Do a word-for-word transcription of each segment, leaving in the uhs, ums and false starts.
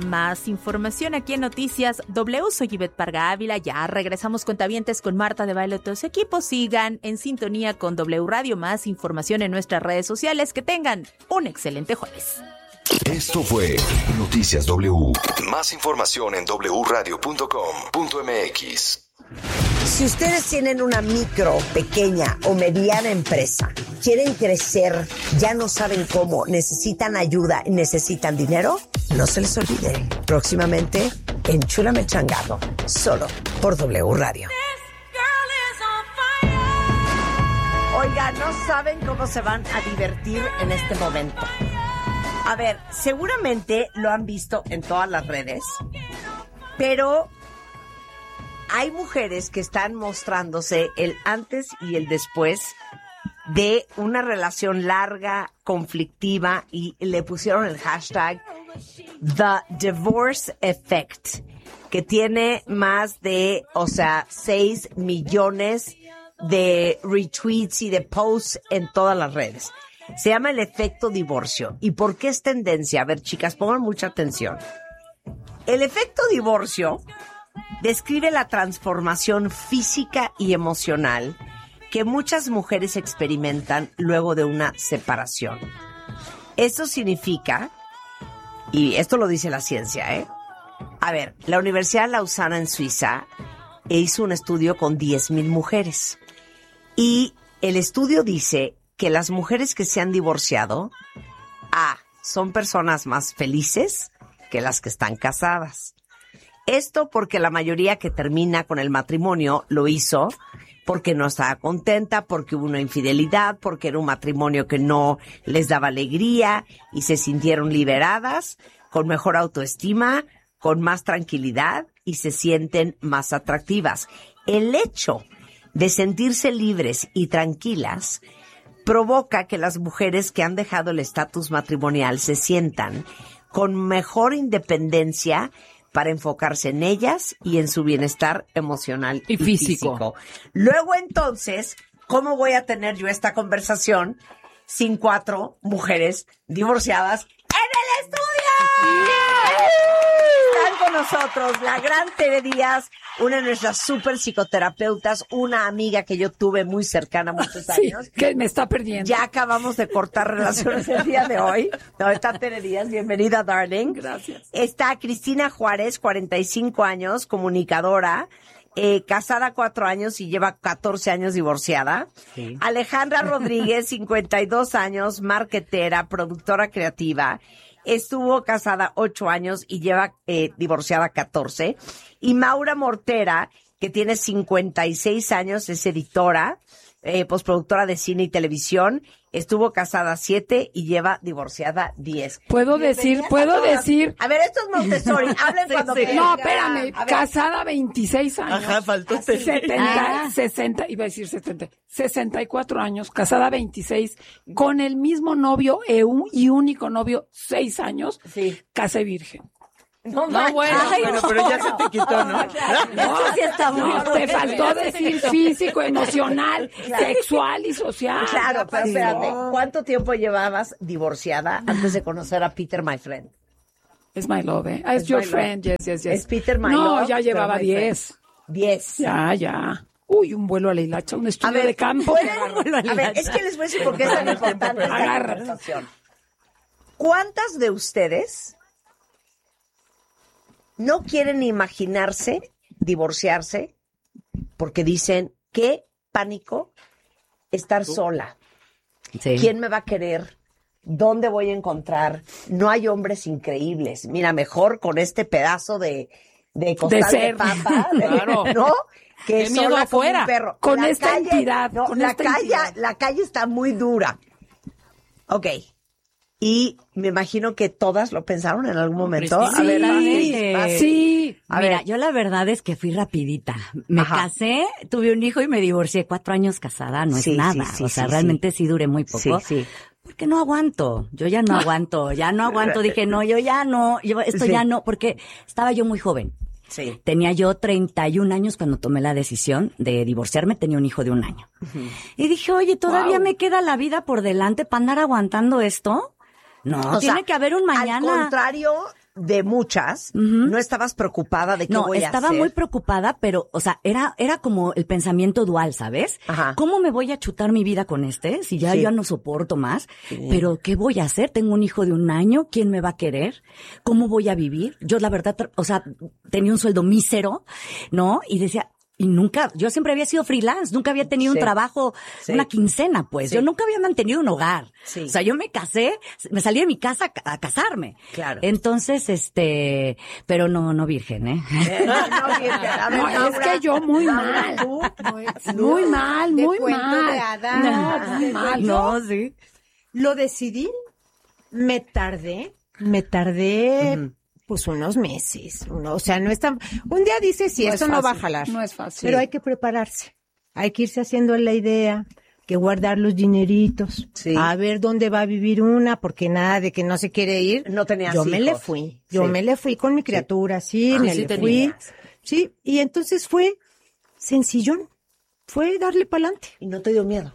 Más información aquí en Noticias W. Soy Ivette Parga Ávila. Ya regresamos cuentavientes con Marta de Baile y todo su equipo. Sigan en sintonía con W Radio. Más información en nuestras redes sociales. Que tengan un excelente jueves. Esto fue Noticias W. Más información en doble u radio punto com punto m x. Si ustedes tienen una micro, pequeña o mediana empresa, quieren crecer, ya no saben cómo, necesitan ayuda y necesitan dinero, no se les olvide. Próximamente, Enchúlame Changado, solo por W Radio. Oiga, no saben cómo se van a divertir en este momento. A ver, seguramente lo han visto en todas las redes, pero hay mujeres que están mostrándose el antes y el después de una relación larga, conflictiva, y le pusieron el hashtag The Divorce Effect, que tiene más de, o sea, seis millones de retweets y de posts en todas las redes. Se llama el efecto divorcio. ¿Y por qué es tendencia? A ver, chicas, pongan mucha atención. El efecto divorcio describe la transformación física y emocional que muchas mujeres experimentan luego de una separación. Esto significa, y esto lo dice la ciencia, ¿eh? A ver, la Universidad Lausana en Suiza hizo un estudio con diez mil mujeres. Y el estudio dice que las mujeres que se han divorciado, A, son personas más felices que las que están casadas. Esto porque la mayoría que termina con el matrimonio lo hizo porque no estaba contenta, porque hubo una infidelidad, porque era un matrimonio que no les daba alegría y se sintieron liberadas, con mejor autoestima, con más tranquilidad y se sienten más atractivas. El hecho de sentirse libres y tranquilas provoca que las mujeres que han dejado el estatus matrimonial se sientan con mejor independencia para enfocarse en ellas y en su bienestar emocional y, y físico. físico. Luego, entonces, ¿cómo voy a tener yo esta conversación sin cuatro mujeres divorciadas en el estudio? ¡Yeah! Están con nosotros la gran Tere Díaz, una de nuestras super psicoterapeutas, una amiga que yo tuve muy cercana muchos años. Sí, que me está perdiendo. Ya acabamos de cortar relaciones el día de hoy. No, está Tere Díaz, bienvenida, darling. Gracias. Está Cristina Juárez, cuarenta y cinco años, comunicadora, eh, casada cuatro años y lleva catorce años divorciada. Sí. Alejandra Rodríguez, cincuenta y dos años, marketera, productora creativa. Estuvo casada ocho años y lleva eh, divorciada catorce. Y Maura Mortera, que tiene cincuenta y seis años, es editora, eh, postproductora de cine y televisión. Estuvo casada siete y lleva divorciada diez. ¿Puedo decir? ¿Puedo decir? A ver, esto es Montessori. Hablen sí, cuando sí. quieran. No, espérame. Casada veintiséis años. Ajá, faltó setenta, ah. sesenta, iba a decir setenta, sesenta y cuatro años, casada veintiséis, con el mismo novio y único novio, seis años, sí. Casé virgen. No, no bueno, Ay, bueno, no. pero ya se te quitó, ¿no? No, eso sí está muy no, te faltó decir físico, emocional, claro. Sexual y social. Claro, pero espérate, ¿cuánto tiempo llevabas divorciada antes de conocer a Peter, my friend? Es my love, eh? Es your friend, yes, yes, yes. Es Peter, my no, love. No, ya llevaba diez. Diez. Ya, ya. Uy, un vuelo a la hilacha, un estudio ver, de campo. ¿pueden? A, a ver, es que les voy a decir por qué es tan importante esta conversación. ¿Cuántas de ustedes no quieren imaginarse divorciarse porque dicen, qué pánico estar sola? Sí. ¿Quién me va a querer? ¿Dónde voy a encontrar? No hay hombres increíbles. Mira, mejor con este pedazo de, de costal de, de papa, claro. ¿no? Que sola afuera. Como un perro. Con la esta calle, entidad. No, con la, esta calle entidad. la calle está muy dura. Ok. Y me imagino que todas lo pensaron en algún momento. Sí, a ver, sí. Pastris, sí. A Mira, ver. yo la verdad es que fui rapidita. Me Ajá. casé, tuve un hijo y me divorcié. Cuatro años casada, no sí, es nada. Sí, sí, o sea, sí, realmente sí. sí duré muy poco. Sí, sí. Porque no aguanto. Yo ya no aguanto. Ya no aguanto. Dije, no, yo ya no. Yo esto sí. ya no. Porque estaba yo muy joven. Sí. Tenía yo treinta y un años cuando tomé la decisión de divorciarme. Tenía un hijo de un año. Uh-huh. Y dije, oye, todavía wow. me queda la vida por delante para andar aguantando esto. No, o tiene sea, que haber un mañana. Al contrario, de muchas, uh-huh. no estabas preocupada de qué no, voy a hacer. No, estaba muy preocupada, pero, o sea, era, era como el pensamiento dual, ¿sabes? Ajá. ¿Cómo me voy a chutar mi vida con este? Si ya sí. yo no soporto más. Sí. Pero, ¿qué voy a hacer? Tengo un hijo de un año. ¿Quién me va a querer? ¿Cómo voy a vivir? Yo, la verdad, o sea, tenía un sueldo mísero, ¿no? Y decía, y nunca, yo siempre había sido freelance, nunca había tenido sí. un trabajo, sí. una quincena, pues. Sí. Yo nunca había mantenido un hogar. Sí. O sea, yo me casé, me salí de mi casa a, a casarme. Claro. Entonces, este, pero no, no virgen, ¿eh? eh no, no, virgen. A ver, no, Laura, es que yo muy mal. ¿Tú? Muy mal, muy de mal. De hadas. No, muy mal. No, sí. Lo decidí, me tardé, me tardé... Uh-huh. Pues unos meses, uno, o sea, no es tan... Un día dices, sí, no esto no va a jalar. No es fácil. Pero hay que prepararse. Hay que irse haciendo la idea, que guardar los dineritos. Sí. A ver dónde va a vivir una, porque nada de que no se quiere ir. No tenías Yo hijos. me le fui. Yo sí. me le fui con mi criatura, sí, ah, me sí le tenías. fui. Sí, y entonces fue sencillón. Fue darle pa'lante. ¿Y no te dio miedo?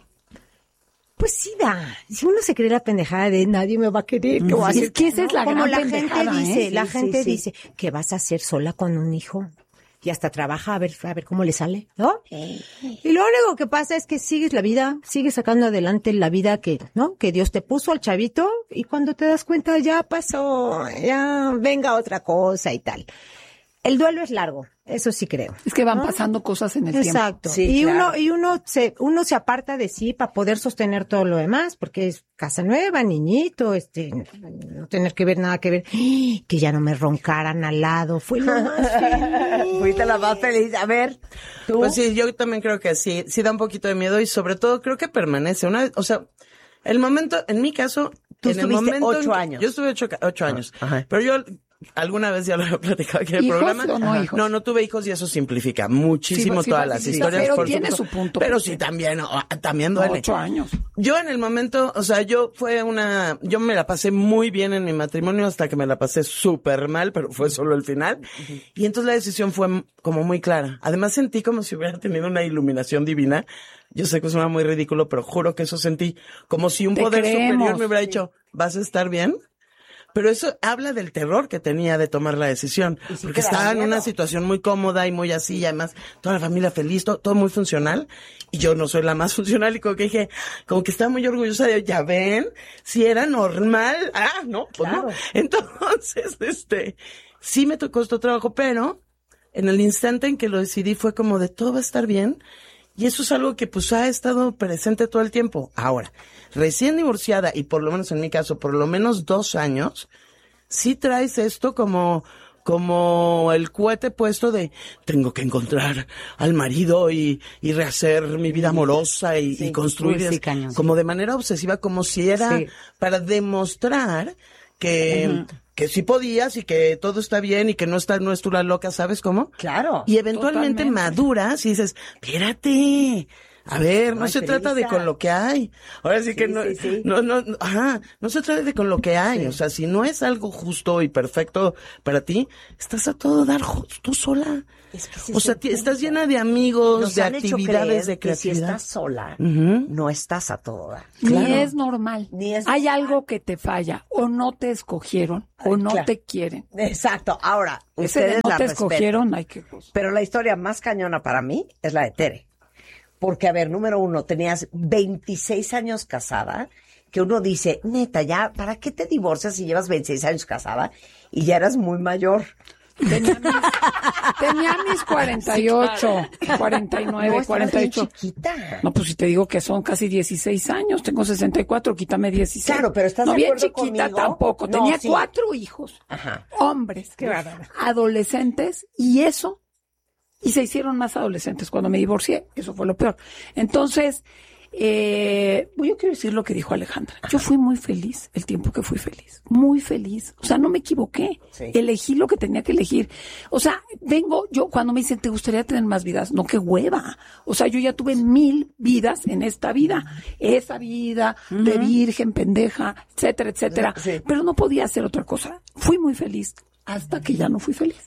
Pues sí da. Si uno se cree la pendejada de nadie me va a querer, ¿qué voy a hacer? Es que esa es la Como gran la pendejada, gente dice, ¿eh? la Sí, gente sí, sí. dice, ¿qué vas a hacer sola con un hijo? Y hasta trabaja a ver, a ver cómo le sale, ¿no? Sí. Y lo único que pasa es que sigues la vida, sigues sacando adelante la vida que, ¿no? Que Dios te puso al chavito y cuando te das cuenta ya pasó, ya venga otra cosa y tal. El duelo es largo, eso sí creo. Es que van ¿no? pasando cosas en el Exacto. tiempo. Sí, y claro. uno, y uno se, uno se aparta de sí para poder sostener todo lo demás, porque es casa nueva, niñito, este, no tener que ver nada que ver, que ya no me roncaran al lado, fue lo más feliz. Fuiste la más feliz. A ver, tú. Pues sí, yo también creo que sí, sí da un poquito de miedo y sobre todo creo que permanece. Una vez, o sea, el momento, en mi caso, Tú en el estuviste momento ocho en que- años. Yo estuve ocho, ocho años. Ajá. Pero yo alguna vez ya lo he platicado aquí en el ¿Hijos programa. o no hijos? No, no tuve hijos y eso simplifica muchísimo Sí, sí, todas sí, las sí, historias. pero por tiene supuesto. su punto. Pero sí, también, oh, también No, duele. ocho años. Yo en el momento, o sea, yo fue una, yo me la pasé muy bien en mi matrimonio hasta que me la pasé súper mal, pero fue solo el final. Y entonces la decisión fue m- como muy clara. Además sentí como si hubiera tenido una iluminación divina. Yo sé que suena muy ridículo, pero juro que eso sentí. Como si un Te poder creemos, superior me hubiera sí. dicho, ¿vas a estar bien? Pero eso habla del terror que tenía de tomar la decisión. Y sí Porque te da estaba en miedo. una situación muy cómoda y muy así, y además toda la familia feliz, todo, todo muy funcional. Y yo no soy la más funcional y como que dije, como que estaba muy orgullosa de, ya ven, si era normal. Ah, no, pues Claro. no. Entonces, este, sí me to- costó trabajo, pero en el instante en que lo decidí fue como de todo va a estar bien. Y eso es algo que pues ha estado presente todo el tiempo. Ahora, recién divorciada y por lo menos en mi caso, por lo menos dos años, sí traes esto como, como el cohete puesto de tengo que encontrar al marido y, y rehacer mi vida amorosa y, Sí. y construir Uy, sí, es- cañón. como de manera obsesiva, como si era Sí. para demostrar que, que sí podías y que todo está bien y que no está, no es tú la loca, ¿sabes cómo? Claro. Y eventualmente Totalmente. maduras y dices, espérate, a ver, no hay se trata de prisa. con lo que hay. Ahora sí, que no, sí, sí. no, no, no, ajá, no se trata de con lo que hay. O sea, si no es algo justo y perfecto para ti, estás a todo dar ju- tú sola. Es que ese O es sea, el ti- punto. estás llena de amigos, Nos de han hecho actividades, creer de que si creatividad. estás sola, Ujú. no estás a todo dar. Ni es normal. Ni es Hay normal. algo que te falla. O no te escogieron. O no claro. te quieren. Exacto. Ahora, Ese de ustedes no la te respetan. escogieron, hay que... Pero la historia más cañona para mí es la de Tere. Porque, a ver, número uno, tenías veintiséis años casada, que uno dice, neta, ya, ¿para qué te divorcias si llevas veintiséis años casada y ya eras muy mayor? Tenía mis, tenía mis cuarenta y ocho, cuarenta y nueve, No, estabas cuarenta y ocho. bien chiquita. No, pues si te digo que son casi dieciséis años, tengo sesenta y cuatro, quítame dieciséis. Claro, pero ¿estás no, de bien acuerdo chiquita conmigo? tampoco. No, Tenía sí. cuatro hijos, Ajá. hombres, adolescentes, y eso, y se hicieron más adolescentes cuando me divorcié. Eso fue lo peor. Entonces, eh, yo quiero decir lo que dijo Alejandra. Yo fui muy feliz el tiempo que fui feliz. Muy feliz. O sea, no me equivoqué. Sí. Elegí lo que tenía que elegir. O sea, vengo, yo cuando me dicen, ¿te gustaría tener más vidas? No, qué hueva. O sea, yo ya tuve mil vidas en esta vida. Esa vida de virgen, pendeja, etcétera, etcétera. Sí. Pero no podía hacer otra cosa. Fui muy feliz hasta que ya no fui feliz.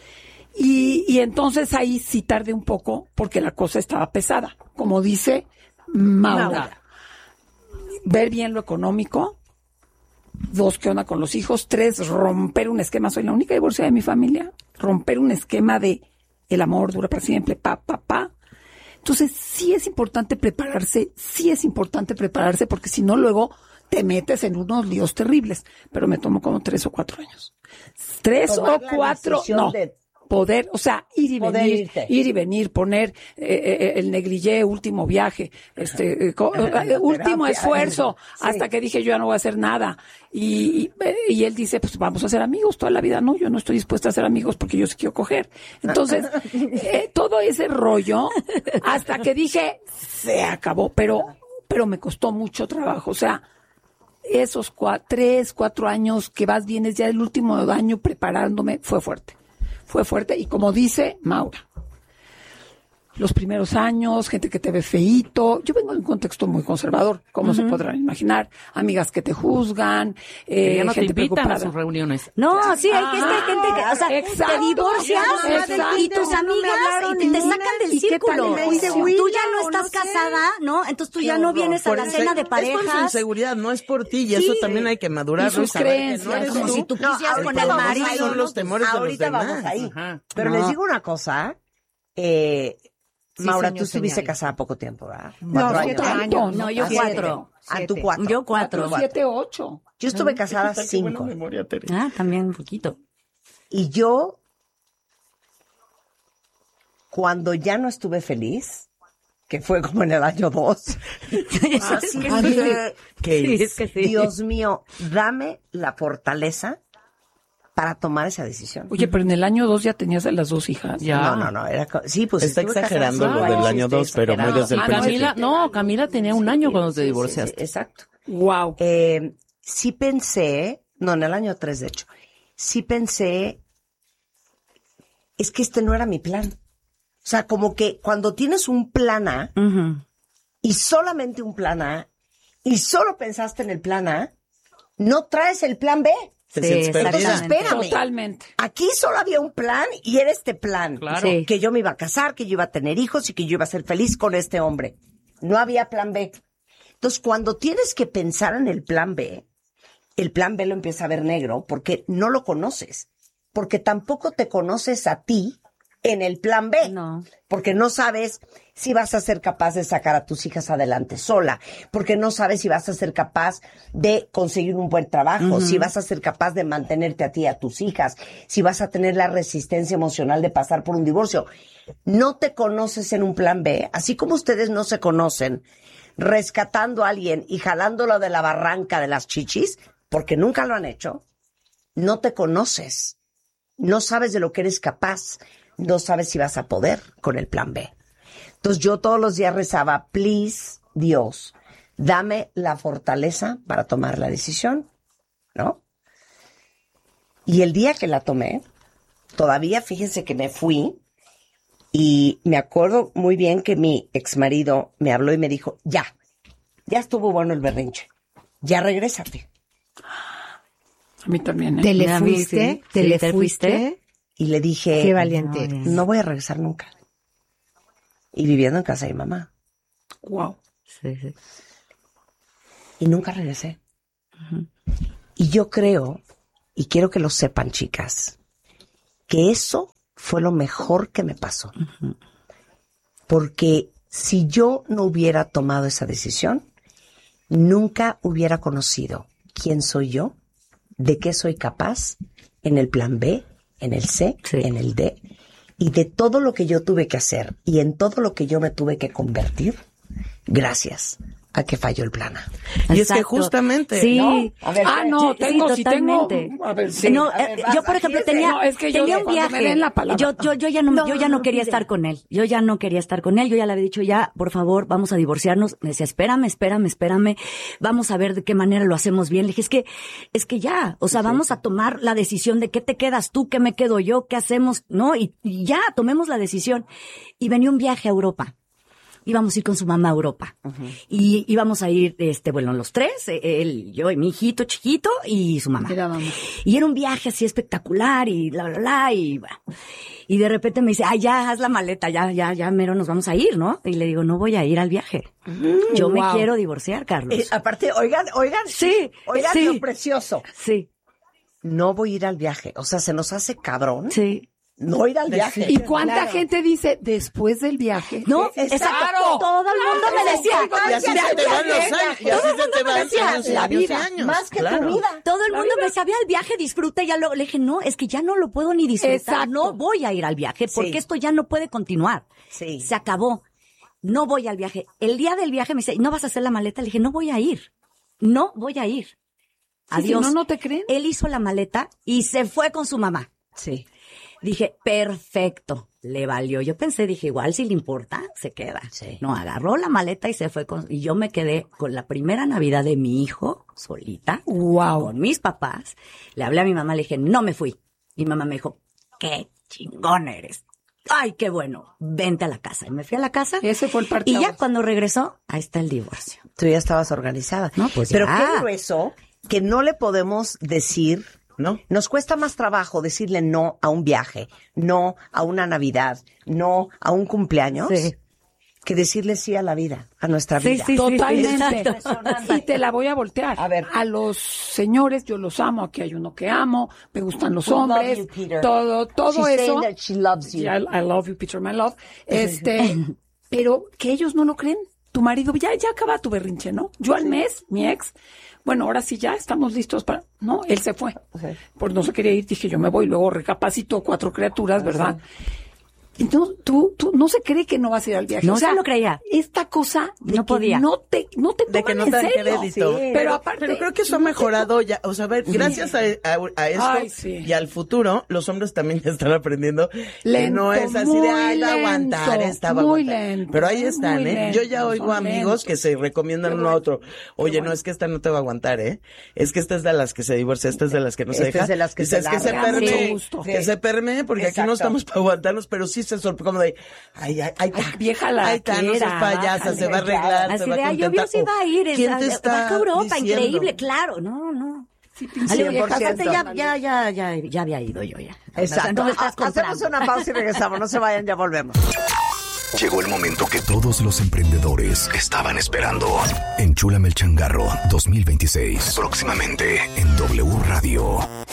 Y, y entonces ahí sí tardé un poco porque la cosa estaba pesada. Como dice Maura, Maura. ver bien lo económico, Dos, ¿qué onda con los hijos? Tres, romper un esquema. Soy la única divorciada de mi familia. Romper un esquema de el amor dura para siempre, pa, pa, pa. Entonces, sí es importante prepararse, sí es importante prepararse, porque si no, luego te metes en unos líos terribles. Pero me tomó como tres o cuatro años. Tres Tomar o la cuatro, decisión no. de- Poder, o sea, ir y Poder venir, irte. ir y venir, poner eh, eh, el negligé, último viaje, este, eh, co- eh, último terapia. esfuerzo, Sí. hasta que dije yo ya no voy a hacer nada. Y, y, y él dice, pues vamos a ser amigos toda la vida. No, yo no estoy dispuesta a ser amigos porque yo sí quiero coger. Entonces, eh, todo ese rollo, hasta que dije, se acabó, pero, pero me costó mucho trabajo. O sea, esos cua- tres, cuatro años que vas, vienes ya el último año preparándome, fue fuerte. Fue fuerte. Y como dice Maura, los primeros años, gente que te ve feíto. Yo vengo de un contexto muy conservador, como se podrán imaginar. Amigas que te juzgan, eh, Ya no te gente invitan a preocupada. sus reuniones. No, sí, hay que Ah, hay gente que, o sea, exacto, te divorcias exacto. y tus Ya no me amigas hablaron y te, te ninguna, sacan del ¿y qué tal círculo. me hice Tú huila ya no o estás no sé? casada, ¿no? Entonces tú ya Qué no horror. vienes a Por la inse- cena de Es por su parejas. inseguridad, no es por ti, y Sí. eso también hay que madurar. Y sus creencias, como como si tú No, quisieras ahorita con el vamos marido. ahí. son los temores de los Ahorita demás. vamos ahí. Ajá. Pero No. les digo una cosa, eh, Sí, Maura, señor, tú estuviste señal. casada poco tiempo, ¿verdad? No, Cuatro siete años. años. No, yo Ah, siete. cuatro. Ah, tú Siete. cuatro. Yo cuatro. Siete, ocho. Yo estuve casada Qué buena cinco. memoria, Tere. Ah, también un poquito. Y yo, cuando ya no estuve feliz, que fue como en el año dos, así dije, ¿Qué Sí, es? es que sí. Dios mío, dame la fortaleza para tomar esa decisión. Oye, pero en el año dos ya tenías a las dos hijas. Ya. No, no, no, era, co- sí, pues Está estuve casada exagerando cinco lo del años, año estoy dos, pero muy exagerando. desde el Y Ah, no, principio. Camila, no, Camila tenía un año cuando te Sí, sí, divorciaste. sí, exacto. Wow. Eh, sí pensé, no, en el año tres, de hecho, sí pensé, es que este no era mi plan. O sea, como que cuando tienes un plan A, Ujú. y solamente un plan A, y solo pensaste en el plan A, no traes el plan B. Te Sí, sientes perdida. Entonces, exactamente. espérame. Totalmente. Aquí solo había un plan y era este plan. Claro. Sí. Que yo me iba a casar, que yo iba a tener hijos y que yo iba a ser feliz con este hombre. No había plan B. Entonces, cuando tienes que pensar en el plan B, el plan B lo empieza a ver negro porque no lo conoces. Porque tampoco te conoces a ti en el plan B. No. Porque no sabes si vas a ser capaz de sacar a tus hijas adelante sola. Porque no sabes si vas a ser capaz de conseguir un buen trabajo. Si vas a ser capaz de mantenerte a ti y a tus hijas. Si vas a tener la resistencia emocional de pasar por un divorcio. No te conoces en un plan B. Así como ustedes no se conocen rescatando a alguien y jalándolo de la barranca de las chichis, porque nunca lo han hecho, no te conoces. No sabes de lo que eres capaz. No sabes si vas a poder con el plan B. Entonces yo todos los días rezaba, please, Dios, dame la fortaleza para tomar la decisión, ¿no? Y el día que la tomé, todavía fíjense que me fui y me acuerdo muy bien que mi exmarido me habló y me dijo, ya, ya estuvo bueno el berrinche, ya regrésate. A mí también, ¿eh? Te le A mí fuiste, sí. te Sí, le te fuiste. fuiste. Y le dije, Qué valiente No, eres. no voy a regresar nunca. Y viviendo en casa de mi mamá. Wow. Sí, sí. Y nunca regresé. Y yo creo, y quiero que lo sepan, chicas, que eso fue lo mejor que me pasó. Porque si yo no hubiera tomado esa decisión, nunca hubiera conocido quién soy yo, de qué soy capaz, en el plan B, en el C, Sí. en el D, y de todo lo que yo tuve que hacer y en todo lo que yo me tuve que convertir, gracias a que falló el plan A. Y es que Exacto. justamente, Sí. ¿no? A ver, Ah, no, Sí, tengo, sí, sí tengo. totalmente. A ver, sí. No, a ver, eh, vas, yo por ejemplo aquí es- tenía, no, es que yo tenía de un cuando me viaje. den la palabra. Yo, yo, yo ya no, No, yo ya no, no quería pide. estar con él. Yo ya no quería estar con él. Yo ya le había dicho ya, por favor, vamos a divorciarnos. Me decía, espérame, espérame, espérame. Vamos a ver de qué manera lo hacemos bien. Le dije, es que, es que ya, o sea, vamos a tomar la decisión de qué te quedas tú, qué me quedo yo, qué hacemos, ¿no? Y, y ya, tomemos la decisión. Y venía un viaje a Europa. íbamos a ir con su mamá a Europa. Uh-huh. Y íbamos a ir, este, bueno, los tres, él, yo y mi hijito chiquito y su mamá. Era mamá. Y era un viaje así espectacular y bla, bla, bla, y bueno. Y de repente me dice, ay, ya, haz la maleta, ya, ya, ya, mero nos vamos a ir, ¿no? Y le digo, no voy a ir al viaje. Mm, yo wow. me quiero divorciar, Carlos. Eh, aparte, oigan, oigan. Sí. Oigan sí. lo precioso. Sí. No voy a ir al viaje. O sea, se nos hace cabrón. Sí. No ir al viaje. ¿Y cuánta claro. gente dice después del viaje? No, exacto. Claro. Todo el mundo me decía. Y así se te van los años. Y así se te van años, la años vida, y años. más que claro. tu vida. Todo el mundo me decía, ve al viaje, disfruta. Y ya luego le dije, no, es que ya no lo puedo ni disfrutar. Exacto. No voy a ir al viaje porque sí. esto ya no puede continuar. Sí. Se acabó. No voy al viaje. El día del viaje me dice, ¿no vas a hacer la maleta? Le dije, no voy a ir. No voy a ir. Adiós. Si no, no te creen. Él hizo la maleta y se fue con su mamá. Sí. Dije, perfecto, le valió. Yo pensé, dije, igual si le importa, se queda. Sí. No, agarró la maleta y se fue con... Y yo me quedé con la primera Navidad de mi hijo, solita. Wow. Con mis papás. Le hablé a mi mamá, le dije, no me fui. Y mi mamá me dijo, qué chingón eres. Ay, qué bueno, vente a la casa. Y me fui a la casa. Ese fue el partido. Y ya cuando regresó, ahí está el divorcio. Tú ya estabas organizada. No, pues Pero ya. qué grueso que no le podemos decir... ¿No? Nos cuesta más trabajo decirle no a un viaje, no a una Navidad, no a un cumpleaños, sí. que decirle sí a la vida, a nuestra sí, vida. Sí, totalmente. Sí, y te la voy a voltear. A ver. A los señores, yo los amo, aquí hay uno que amo, me gustan los We hombres, love you, Peter. todo, todo She's eso. saying that she loves you. Yeah, I, I love you, Peter, my love. Este, pero que ellos no lo creen. Tu marido, ya, ya acaba tu berrinche, ¿no? Yo al mes, mi ex, bueno, ahora sí ya estamos listos para... No, él se fue. Okay. Pues no se quería ir, dije yo me voy, luego recapacitó cuatro criaturas, ¿verdad? Entonces, tú, tú no se cree que no vas a ir al viaje. No, o sea, se lo creía. Esta cosa de no que podía. no te, no te toman de que no en te dan serio. crédito. Sí, pero, aparte, pero creo que eso ha mejorado ya. O sea, a ver, gracias a, a, a esto Ay, sí. y al futuro, los hombres también ya están aprendiendo lento, que no es así de, ay, va a aguantar, esta va a muy aguantar. Lento, pero ahí están, ¿eh? lento, Yo ya oigo amigos lentos. que se recomiendan uno a otro. Oye, bueno. no, es que esta no te va a aguantar, ¿eh? Es que esta es de las que se divorcia, esta es de las que no se Esta deja. es de las que Dices, se que se larga. permee, Mucho gusto. que se permee, porque Exacto. aquí no estamos para aguantarnos, pero sí se sorprende como de, ay, ay, ay, Ay, vieja la ahí está, no seas quiera, payasa, bájale, se va a arreglar, Así se va de, a ay, contentar. obvio sí va a ir. Es, ¿Quién te va está a Europa, diciendo? increíble, claro, no, no. Sí, Ale, viejas, aparte ya, ya, ya, ya, ya, ya había ido yo ya. Exacto. Entonces estás Hacemos comprando. una pausa y regresamos. No se vayan, ya volvemos. Llegó el momento que todos los emprendedores estaban esperando. Enchúlame el changarro dos mil veintiséis. Próximamente en W Radio.